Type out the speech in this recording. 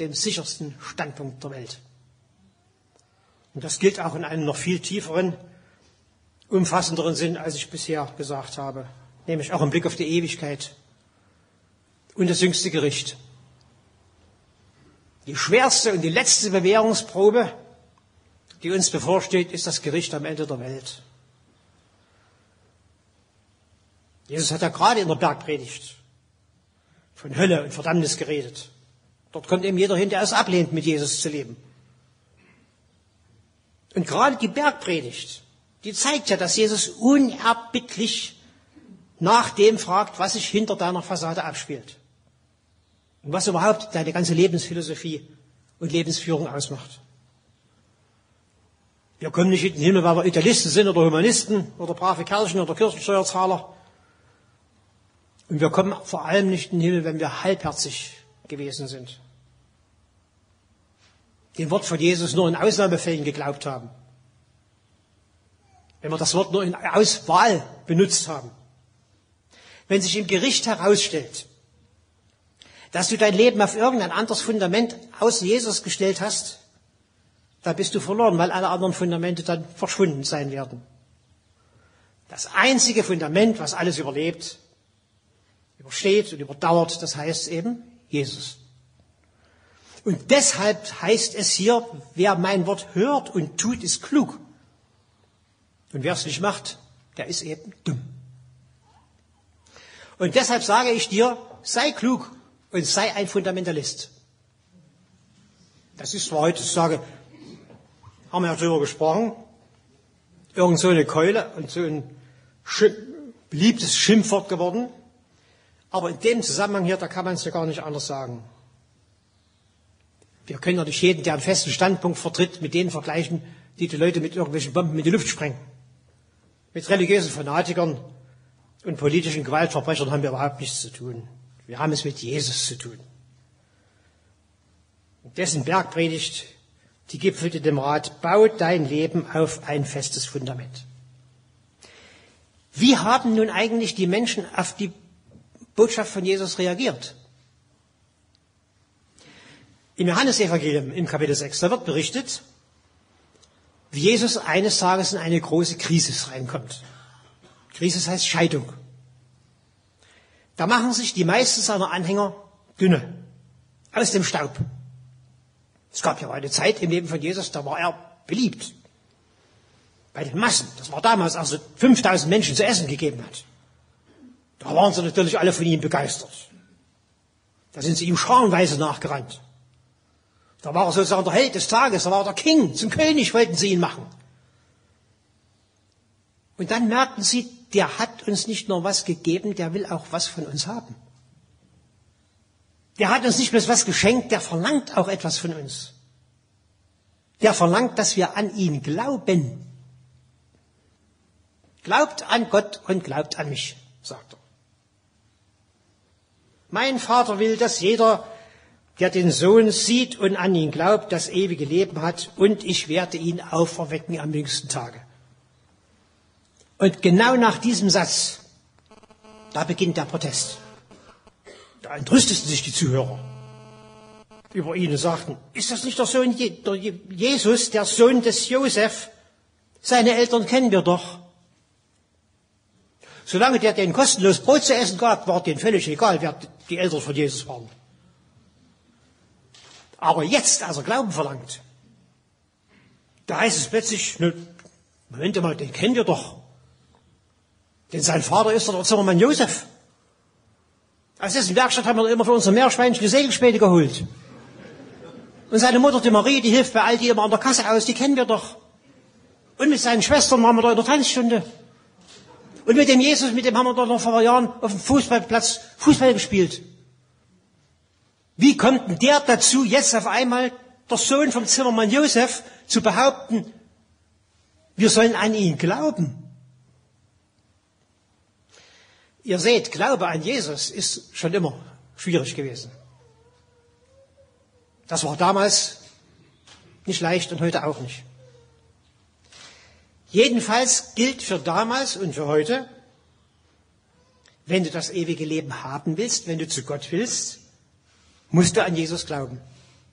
dem sichersten Standpunkt der Welt. Und das gilt auch in einem noch viel tieferen, umfassenderen Sinn, als ich bisher gesagt habe, nämlich auch im Blick auf die Ewigkeit und das jüngste Gericht. Die schwerste und die letzte Bewährungsprobe, die uns bevorsteht, ist das Gericht am Ende der Welt. Jesus hat ja gerade in der Bergpredigt von Hölle und Verdammnis geredet. Dort kommt eben jeder hin, der es ablehnt, mit Jesus zu leben. Und gerade die Bergpredigt, die zeigt ja, dass Jesus unerbittlich nach dem fragt, was sich hinter deiner Fassade abspielt. Und was überhaupt deine ganze Lebensphilosophie und Lebensführung ausmacht. Wir kommen nicht in den Himmel, weil wir Idealisten sind oder Humanisten oder brave Kerlchen oder Kirchensteuerzahler. Und wir kommen vor allem nicht in den Himmel, wenn wir halbherzig gewesen sind. Dem Wort von Jesus nur in Ausnahmefällen geglaubt haben. Wenn wir das Wort nur in Auswahl benutzt haben. Wenn sich im Gericht herausstellt, dass du dein Leben auf irgendein anderes Fundament außer Jesus gestellt hast, da bist du verloren, weil alle anderen Fundamente dann verschwunden sein werden. Das einzige Fundament, was alles überlebt, übersteht und überdauert, das heißt eben Jesus. Und deshalb heißt es hier, wer mein Wort hört und tut, ist klug. Und wer es nicht macht, der ist eben dumm. Und deshalb sage ich dir, sei klug und sei ein Fundamentalist. Das ist zwar heute, ich sage, haben wir ja darüber gesprochen, irgend so eine Keule und so ein beliebtes Schimpfwort geworden. Aber in dem Zusammenhang hier, da kann man es ja gar nicht anders sagen. Wir können ja nicht jeden, der einen festen Standpunkt vertritt, mit denen vergleichen, die Leute mit irgendwelchen Bomben in die Luft sprengen. Mit religiösen Fanatikern und politischen Gewaltverbrechern haben wir überhaupt nichts zu tun. Wir haben es mit Jesus zu tun. Und dessen Bergpredigt, die gipfelte dem Rat, bau dein Leben auf ein festes Fundament. Wie haben nun eigentlich die Menschen auf die Botschaft von Jesus reagiert? Im Johannesevangelium im Kapitel 6, da wird berichtet, wie Jesus eines Tages in eine große Krise reinkommt. Krise heißt Scheidung. Da machen sich die meisten seiner Anhänger dünne, aus dem Staub. Es gab ja eine Zeit im Leben von Jesus, da war er beliebt. Bei den Massen. Das war damals, als er 5000 Menschen zu essen gegeben hat. Da waren sie natürlich alle von ihm begeistert. Da sind sie ihm scharenweise nachgerannt. Da war er sozusagen der Held des Tages, da war der King, zum König wollten sie ihn machen. Und dann merkten sie, der hat uns nicht nur was gegeben, der will auch was von uns haben. Der hat uns nicht bloß was geschenkt, der verlangt auch etwas von uns. Der verlangt, dass wir an ihn glauben. Glaubt an Gott und glaubt an mich, sagt er. Mein Vater will, dass jeder, der den Sohn sieht und an ihn glaubt, das ewige Leben hat, und ich werde ihn auferwecken am jüngsten Tage. Und genau nach diesem Satz, da beginnt der Protest. Da entrüsteten sich die Zuhörer über ihn und sagten, ist das nicht der Sohn der Jesus, der Sohn des Josef? Seine Eltern kennen wir doch. Solange der denen kostenlos Brot zu essen gab, war denen völlig egal, wer die Eltern von Jesus waren. Aber jetzt, als er Glauben verlangt, da heißt es plötzlich, Moment mal, den kennen wir doch. Denn sein Vater ist doch der Zimmermann Josef. Aus dessen Werkstatt haben wir immer für unsere Meerschweinchen die Segelspäne geholt. Und seine Mutter, die Marie, die hilft bei Aldi immer an der Kasse aus, die kennen wir doch. Und mit seinen Schwestern waren wir da in der Tanzstunde. Und mit dem Jesus, mit dem haben wir da noch vor Jahren auf dem Fußballplatz Fußball gespielt. Wie kommt denn der dazu, jetzt auf einmal der Sohn vom Zimmermann Josef zu behaupten, wir sollen an ihn glauben? Ihr seht, Glaube an Jesus ist schon immer schwierig gewesen. Das war damals nicht leicht und heute auch nicht. Jedenfalls gilt für damals und für heute, wenn du das ewige Leben haben willst, wenn du zu Gott willst, musst du an Jesus glauben.